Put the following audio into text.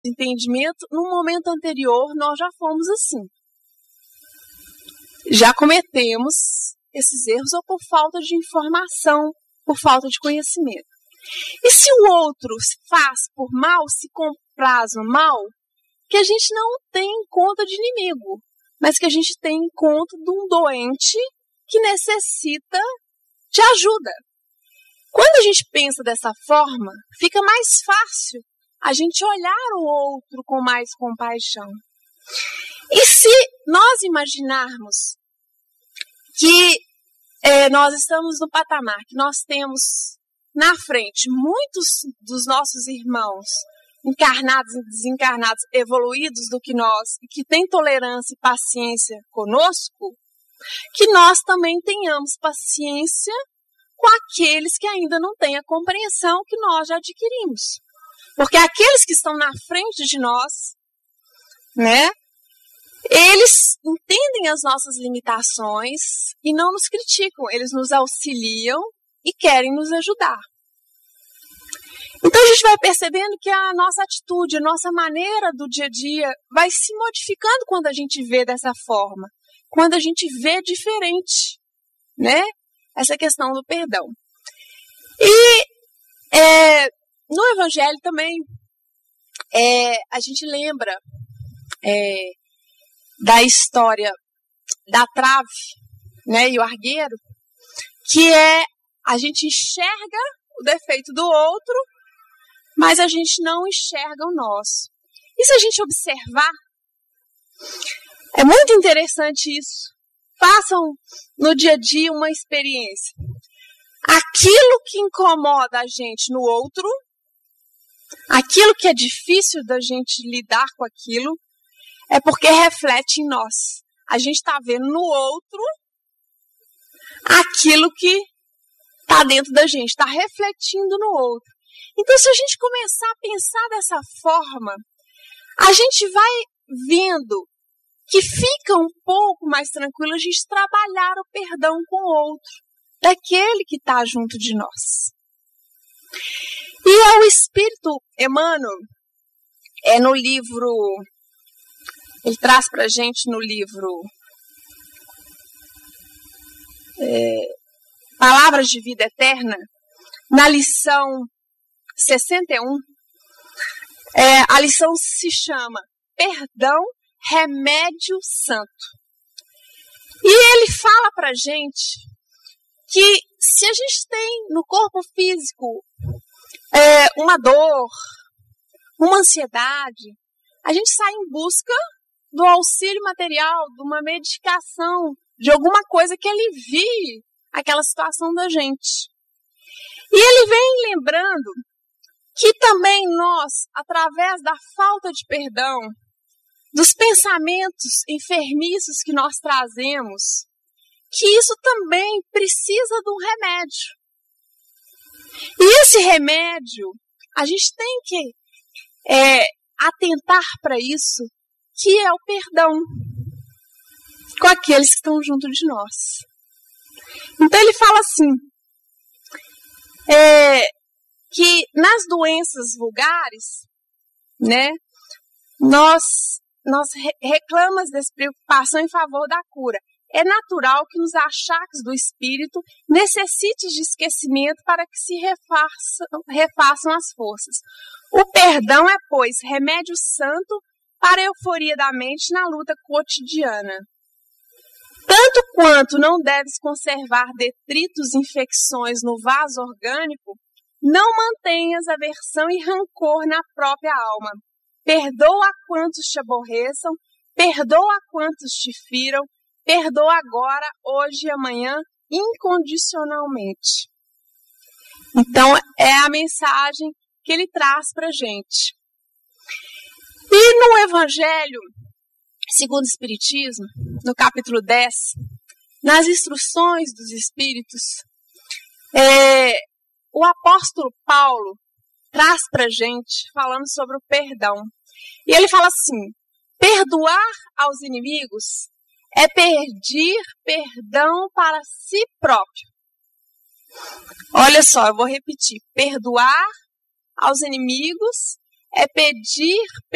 entendimento, no momento anterior nós já fomos assim. Já cometemos esses erros ou por falta de informação, por falta de conhecimento. E se o outro faz por mal, se compraz o mal, que a gente não tem em conta de inimigo, mas que a gente tem em conta de um doente que necessita de ajuda. Quando a gente pensa dessa forma, fica mais fácil a gente olhar o outro com mais compaixão. E se nós imaginarmos que nós estamos no patamar, que nós temos na frente muitos dos nossos irmãos, encarnados e desencarnados, evoluídos do que nós, e que têm tolerância e paciência conosco, que nós também tenhamos paciência com aqueles que ainda não têm a compreensão que nós já adquirimos. Porque aqueles que estão na frente de nós, né, eles entendem as nossas limitações e não nos criticam, eles nos auxiliam e querem nos ajudar. Então a gente vai percebendo que a nossa atitude, a nossa maneira do dia a dia vai se modificando quando a gente vê dessa forma, quando a gente vê diferente, né? Essa questão do perdão. E no Evangelho também a gente lembra da história da trave, né, e o argueiro, que a gente enxerga o defeito do outro, mas a gente não enxerga o nosso. E se a gente observar, é muito interessante isso. Façam no dia a dia uma experiência. Aquilo que incomoda a gente no outro, aquilo que é difícil da gente lidar com aquilo, é porque reflete em nós. A gente está vendo no outro aquilo que está dentro da gente, está refletindo no outro. Então, se a gente começar a pensar dessa forma, a gente vai vendo que fica um pouco mais tranquilo a gente trabalhar o perdão com o outro, daquele que está junto de nós. E o Espírito Emmanuel, no livro, ele traz para a gente no livro Palavras de Vida Eterna, na lição 61, a lição se chama Perdão, Remédio Santo. E ele fala para a gente que se a gente tem no corpo físico uma dor, uma ansiedade, a gente sai em busca do auxílio material, de uma medicação, de alguma coisa que alivie aquela situação da gente. E ele vem lembrando que também nós, através da falta de perdão, dos pensamentos enfermiços que nós trazemos, que isso também precisa de um remédio. E esse remédio, a gente tem que atentar para isso, que é o perdão com aqueles que estão junto de nós. Então ele fala assim, que nas doenças vulgares, né, nós reclamamos dessa preocupação em favor da cura. É natural que nos achaques do espírito necessite de esquecimento para que se refaçam as forças. O perdão é, pois, remédio santo para a euforia da mente na luta cotidiana. Tanto quanto não deves conservar detritos e infecções no vaso orgânico, não mantenhas aversão e rancor na própria alma. Perdoa a quantos te aborreçam, perdoa a quantos te firam, perdoa agora, hoje e amanhã, incondicionalmente. Então, é a mensagem que ele traz para a gente. E no Evangelho, segundo o Espiritismo, no capítulo 10, nas instruções dos Espíritos, o apóstolo Paulo traz para a gente, falando sobre o perdão. E ele fala assim, perdoar aos inimigos é pedir perdão para si próprio. Olha só, eu vou repetir. Perdoar aos inimigos é pedir